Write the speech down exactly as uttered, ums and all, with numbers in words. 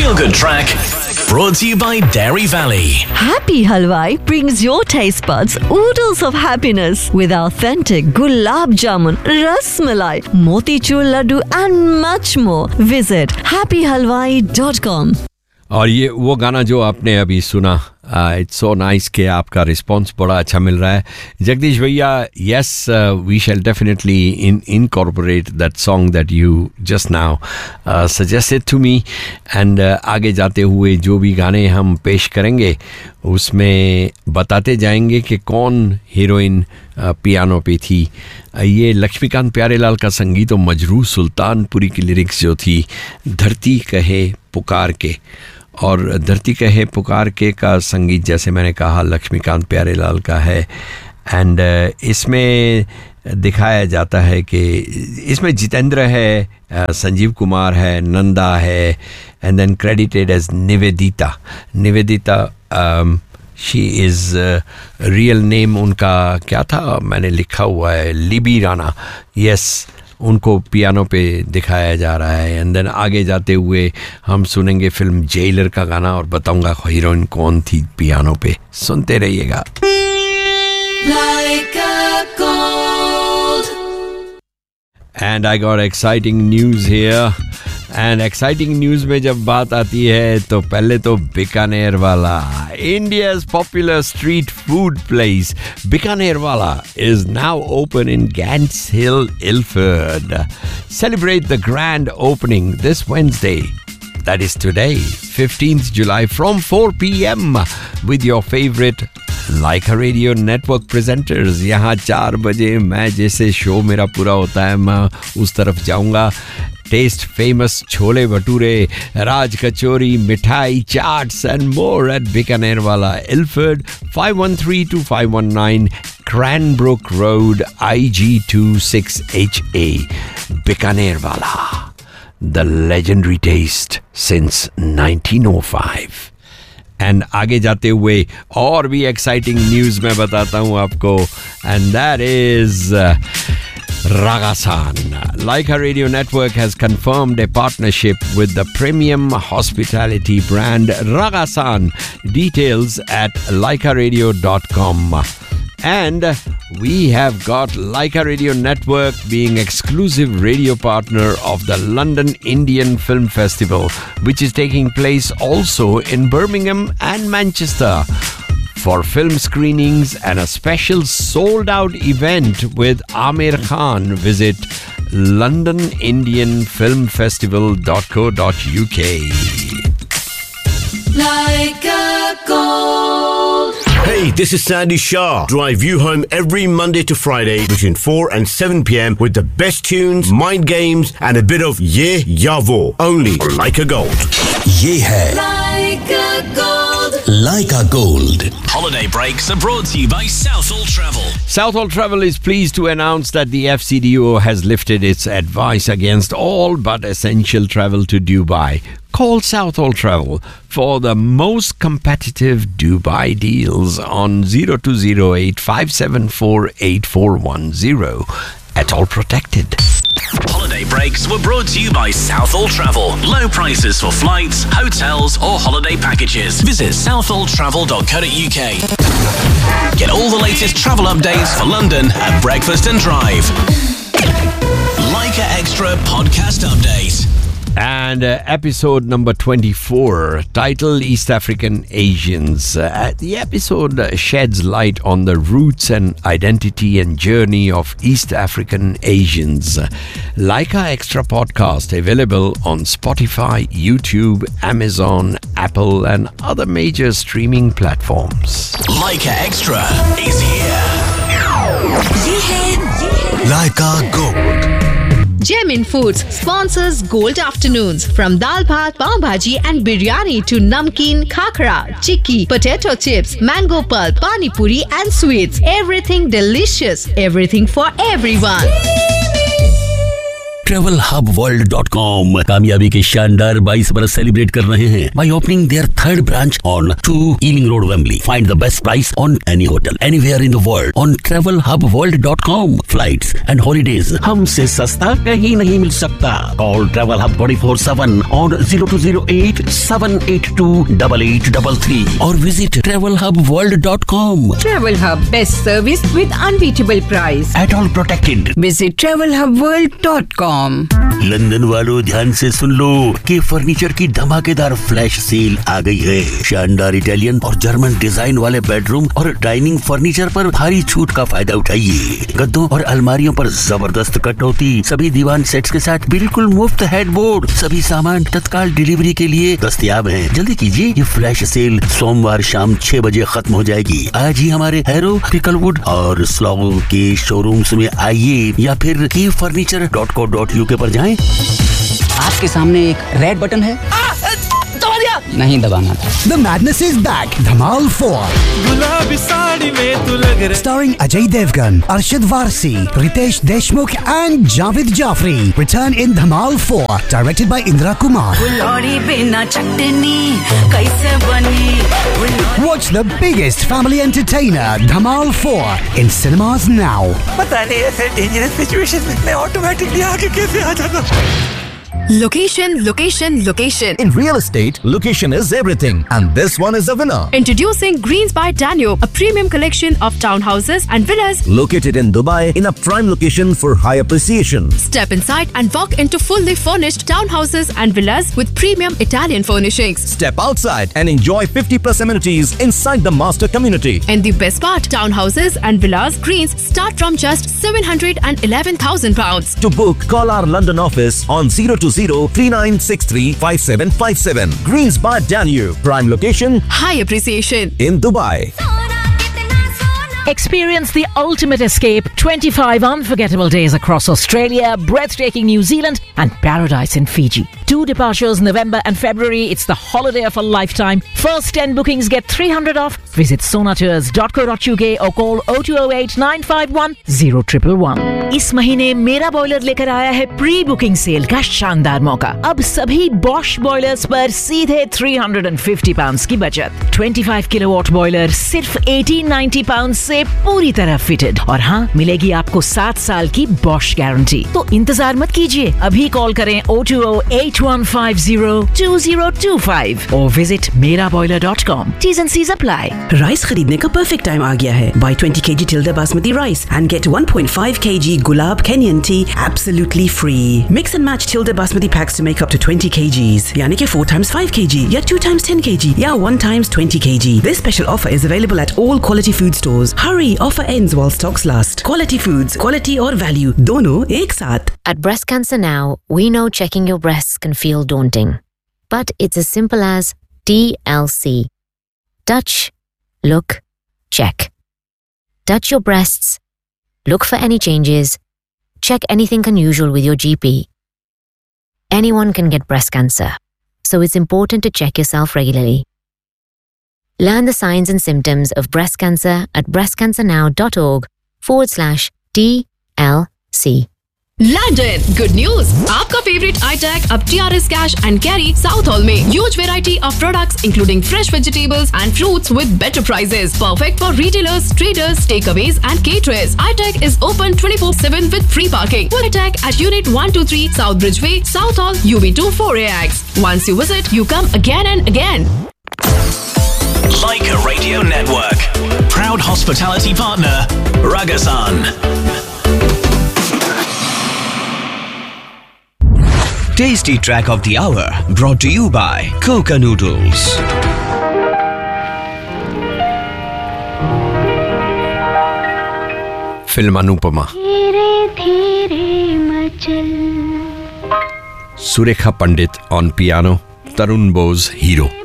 feel good track brought to you by Dairy Valley. Happy Halwai brings your taste buds oodles of happiness with authentic gulab jamun, ras malai, motichur laddu and much more. Visit happy halwai dot com. और ये वो गाना जो आपने अभी सुना, it's so nice कि आपका रिस्पांस बड़ा अच्छा मिल रहा है जगदीश भैया. Yes, we shall definitely in incorporate that song that you just now suggested to me. And आगे जाते हुए जो भी गाने हम पेश करेंगे उसमें बताते जाएंगे कि कौन हीरोइन पियानो पे थी. ये लक्ष्मीकांत प्यारेलाल का संगीत और मजरूह सुल्तानपुरी की लिरिक्स जो थी, धरती कहे पुकार के. और धरती कहे पुकार के का संगीत जैसे मैंने कहा लक्ष्मीकांत प्यारेलाल का है. एंड इसमें दिखाया जाता है कि इसमें जितेंद्र है, संजीव कुमार है, नंदा है, and then credited as Nivedita. Nivedita she is real name उनका क्या था, मैंने लिखा हुआ है लिबी राणा. यस, उनको पियानो पे दिखाया जा रहा है. एंड देन आगे जाते हुए हम सुनेंगे फिल्म जेलर का गाना और बताऊंगा हीरोइन कौन थी पियानो पे. सुनते रहिएगा. And I got exciting news here. And exciting news में जब बात आती है तो पहले तो बीकानेर वाला, India's popular street food place Bikaner Wala is now open in Gants Hill, Ilford. Celebrate the grand opening this Wednesday, that is today, fifteenth July, from four p.m. with your favorite Laika Radio Network presenters. यहाँ चार बजे मैं जैसे show मेरा पूरा होता है मैं उस तरफ जाऊँगा. Taste famous chole bhature, Raj kachori, mithai, chaats and more at Bikaner Wala, Ilford, five one three two five one nine Cranbrook Road, I G two six H A. Bikaner Wala, the legendary taste since nineteen oh five. And आगे जाते हुए और भी exciting news मैं बताता हूँ आपको. And that is Ragasan. Laika Radio Network has confirmed a partnership with the premium hospitality brand Ragasan. Details at laika radio dot com. And we have got Laika Radio Network being exclusive radio partner of the London Indian Film Festival, which is taking place also in Birmingham and Manchester. For film screenings and a special sold-out event with Aamir Khan, visit london indian film festival dot co dot u k. Like a gold. Hey, this is Sandy Shah. Drive you home every Monday to Friday between four and seven p.m. with the best tunes, mind games, and a bit of Ye Yavo. Only on Like a Gold. Ye hai Like a gold. Like a Gold. Holiday breaks are brought to you by Southall Travel. Southall Travel is pleased to announce that the F C D O has lifted its advice against all but essential travel to Dubai. Call Southall Travel for the most competitive Dubai deals on zero two zero eight five seven four eight four one zero. At all protected. Holiday breaks were brought to you by Southall Travel. Low prices for flights, hotels or holiday packages. Visit southall travel dot co dot u k. Get all the latest travel updates for London at Breakfast and Drive. Laika Extra Podcast Update. And uh, episode number twenty-four, titled East African Asians. Uh, the episode sheds light on the roots and identity and journey of East African Asians. Laika Extra Podcast available on Spotify, YouTube, Amazon, Apple and other major streaming platforms. Laika Extra is here. Ye hai Laika Gold. Gemin Foods sponsors Gold Afternoons. From dal bhat, pav bhaji and biryani to namkeen, khakra, chikki, potato chips, mango pulp, pani puri and sweets. Everything delicious. Everything for everyone. Travel hub world dot com कामयाबी के शानदार बाईस बरस celebrate कर रहे हैं by opening there third branch on to ailing road Wembley. Find the best price on any hotel anywhere in the world on travel hub world dot com. Flights and holidays हमसे सस्ता कहीं नहीं मिल सकता. Call travel hub twenty four seven on zero to zero eight seven eight to double eight double three और visit travel hub world dot com. Travel Hub, best service with unbeatable price. At all protected. Visit travel hub world dot com. London वालों ध्यान से सुन लो कि furniture की धमाकेदार flash sale आ गई है. शानदार इटालियन और जर्मन डिजाइन वाले बेडरूम और डाइनिंग फर्नीचर पर भारी छूट का फायदा उठाइए. गद्दों और अलमारियों पर जबरदस्त कटौती. सभी दीवान सेट्स के साथ बिल्कुल मुफ्त हेडबोर्ड. सभी सामान तत्काल डिलीवरी के लिए दस्तयाब हैं. जल्दी कीजिए, ये फ्लैश सेल सोमवार शाम छह बजे खत्म हो जाएगी. आज ही हमारे हैरो, क्रिकलवुड और स्लॉगो के शोरूम्स में आइए या फिर की furniture dot co dot UK पर जाएं. आपके सामने एक रेड बटन है, दबा दिया नहीं दबाना था. The madness is back. Dhamal four. गुलाबी साड़ी में तू लग रहा. Starring Ajay Devgan, Arshad Varsi, Ritesh Deshmukh and Javed Jafri. Return in Dhamal four. Directed by Indra Kumar. Watch the biggest family entertainer, Dhamal four, in cinemas now. पता नहीं ऐसे dangerous situation में automatically आगे कैसे आ जाता. Location, location, location. In real estate, location is everything, and this one is the winner. Introducing Greens by Danube, a premium collection of townhouses and villas located in Dubai in a prime location for high appreciation. Step inside and walk into fully furnished townhouses and villas with premium Italian furnishings. Step outside and enjoy fifty plus amenities inside the master community. And the best part, townhouses and villas Greens start from just seven hundred eleven thousand pounds. To book, call our London office on zero two zero three nine six three five seven five seven. Greens by Danube, prime location, high appreciation in Dubai. Experience the ultimate escape. twenty-five unforgettable days across Australia, breathtaking New Zealand and paradise in Fiji. Two departures November and February. It's the holiday of a lifetime. First ten bookings get three hundred off. Visit sonatours dot co dot uk or call oh two oh eight nine five one oh one one one. इस महीने मेरा boiler लेकर आया है pre booking cell का शानदार मौका. अब सभी बॉश बॉयलर्स पर सीधे three hundred fifty pounds की बचत. twenty-five kilowatt बॉयलर सिर्फ eighteen ninety pounds से पूरी तरह फिटेड. और हाँ, मिलेगी आपको सात साल की बॉश गारंटी. तो इंतजार मत कीजिए, अभी कॉल करें oh two oh eight one five oh two oh two five और विजिट मेरा boiler dot com. T's and C's apply. Rice खरीदने का परफेक्ट टाइम आ गया है. Buy twenty kilograms Tilda Basmati rice and get one point five kilograms Gulab Kenyan tea absolutely free. Mix and match Tilda Basmati packs to make up to twenty kilograms. यानी कि four times five kilograms या two times ten kilograms या one times twenty kilograms. This special offer is available at all quality food stores. Hurry, offer ends while stocks last. Quality foods, quality और value दोनों एक साथ. At Breast Cancer Now, we know checking your breasts can feel daunting. But it's as simple as D L C. Touch, look, check. Touch your breasts. Look for any changes. Check anything unusual with your G P. Anyone can get breast cancer, so it's important to check yourself regularly. Learn the signs and symptoms of breast cancer at breastcancernow.org forward slash DLC. London, good news! आपका favorite iTech अब T R S Cash and Carry South Hall में huge variety of products including fresh vegetables and fruits with better prices. Perfect for retailers, traders, takeaways and caterers. iTech is open twenty-four seven with free parking. Full iTech at Unit one two three South Bridgeway, South Hall, U B two four A X. Once you visit, you come again and again. Leica Radio Network. Proud hospitality partner, Ragasan. Tasty track of the hour brought to you by Coca Noodles. Film Anupama. Surekha Pandit on piano, Tarun Bose hero.